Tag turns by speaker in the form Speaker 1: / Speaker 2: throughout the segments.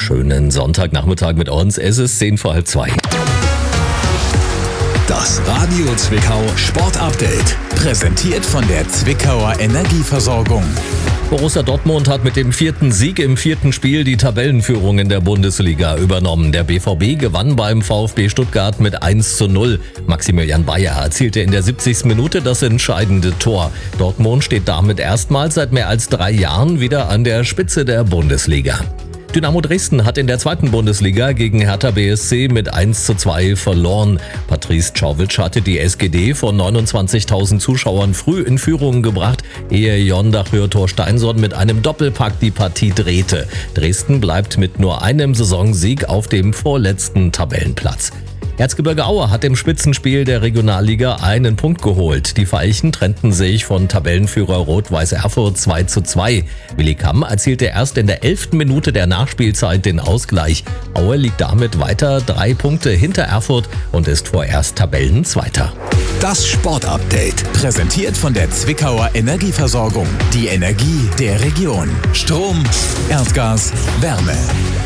Speaker 1: Schönen Sonntagnachmittag mit uns. Es ist 2:10.
Speaker 2: Das Radio Zwickau Sport Update. Präsentiert von der Zwickauer Energieversorgung.
Speaker 1: Borussia Dortmund hat mit dem 4. Sieg im 4. Spiel die Tabellenführung in der Bundesliga übernommen. Der BVB gewann beim VfB Stuttgart mit 1:0. Maximilian Bayer erzielte in der 70. Minute das entscheidende Tor. Dortmund steht damit erstmals seit mehr als 3 Jahren wieder an der Spitze der Bundesliga. Dynamo Dresden hat in der 2. Bundesliga gegen Hertha BSC mit 1:2 verloren. Patrice Czovic hatte die SGD von 29.000 Zuschauern früh in Führung gebracht, ehe Jon Dachür Steinson mit einem Doppelpack die Partie drehte. Dresden bleibt mit nur einem Saisonsieg auf dem vorletzten Tabellenplatz. Erzgebirge Aue hat im Spitzenspiel der Regionalliga einen Punkt geholt. Die Veilchen trennten sich von Tabellenführer Rot-Weiß Erfurt 2:2. Willi Kamm erzielte erst in der 11. Minute der Nachspielzeit den Ausgleich. Aue liegt damit weiter 3 Punkte hinter Erfurt und ist vorerst Tabellenzweiter.
Speaker 2: Das Sportupdate. Präsentiert von der Zwickauer Energieversorgung. Die Energie der Region. Strom, Erdgas, Wärme.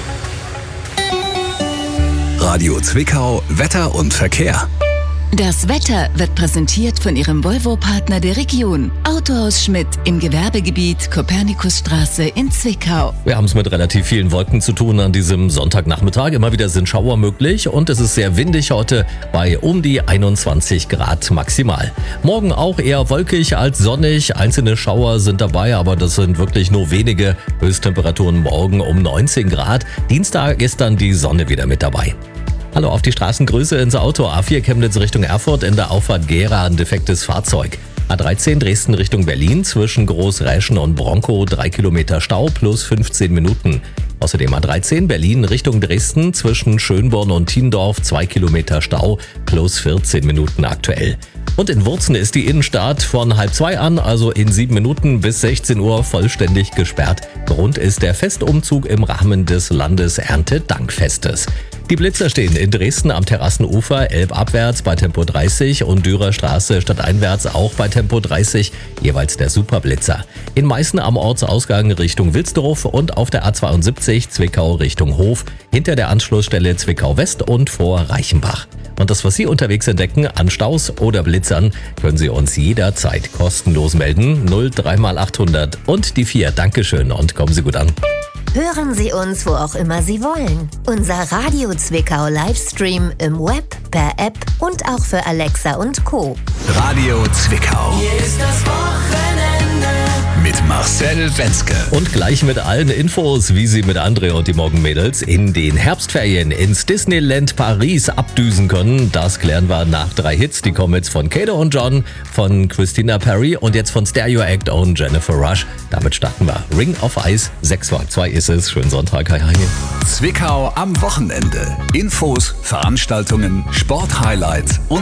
Speaker 2: Radio Zwickau, Wetter und Verkehr.
Speaker 3: Das Wetter wird präsentiert von Ihrem Volvo-Partner der Region. Autohaus Schmidt im Gewerbegebiet Kopernikusstraße in Zwickau.
Speaker 1: Wir haben es mit relativ vielen Wolken zu tun an diesem Sonntagnachmittag. Immer wieder sind Schauer möglich und es ist sehr windig heute bei um die 21 Grad maximal. Morgen auch eher wolkig als sonnig. Einzelne Schauer sind dabei, aber das sind wirklich nur wenige. Höchsttemperaturen morgen um 19 Grad. Dienstag ist dann die Sonne wieder mit dabei. Hallo, auf die Straßengrüße ins Auto. A4 Chemnitz Richtung Erfurt, in der Auffahrt Gera ein defektes Fahrzeug. A13 Dresden Richtung Berlin, zwischen Großräschen und Bronkow 3 Kilometer Stau plus 15 Minuten. Außerdem A13 Berlin Richtung Dresden, zwischen Schönborn und Thiendorf 2 Kilometer Stau plus 14 Minuten aktuell. Und in Wurzen ist die Innenstadt von 1:30 an, also in 7 Minuten bis 16 Uhr vollständig gesperrt. Grund ist der Festumzug im Rahmen des Landeserntedankfestes. Die Blitzer stehen in Dresden am Terrassenufer, elbabwärts bei Tempo 30 und Dürerstraße stadteinwärts auch bei Tempo 30, jeweils der Superblitzer. In Meißen am Ortsausgang Richtung Wilsdorf und auf der A72 Zwickau Richtung Hof, hinter der Anschlussstelle Zwickau West und vor Reichenbach. Und das, was Sie unterwegs entdecken an Staus oder Blitzern, können Sie uns jederzeit kostenlos melden. 03x800 und die 4. Dankeschön und kommen Sie gut an.
Speaker 4: Hören Sie uns, wo auch immer Sie wollen. Unser Radio Zwickau Livestream im Web, per App und auch für Alexa und Co.
Speaker 2: Radio Zwickau.
Speaker 5: Hier ist das Wochenende.
Speaker 2: Mit Marcel Wenzke.
Speaker 1: Und gleich mit allen Infos, wie Sie mit André und die Morgenmädels in den Herbstferien ins Disneyland Paris abdüsen können. Das klären wir nach 3 Hits. Die kommen jetzt von Kato und John, von Christina Perry und jetzt von Stereo Act und Jennifer Rush. Damit starten wir. Ring of Ice, 6:02 ist es. Schönen Sonntag. Hi, hi.
Speaker 2: Zwickau am Wochenende. Infos, Veranstaltungen, Sporthighlights und